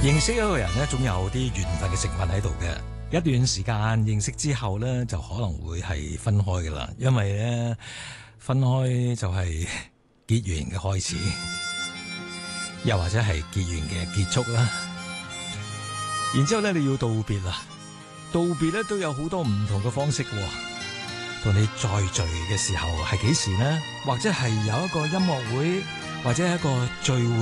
認識一個人咧，總有啲緣分嘅成分喺度嘅。一段時間認識之後咧，就可能會係分開噶啦，因為咧分開就係結緣嘅開始，又或者係結緣嘅結束啦。然之後咧，你要道別啦，道別咧都有好多唔同嘅方式喎。同你再聚嘅時候係幾時呢？或者係有一個音樂會，或者係一個聚會。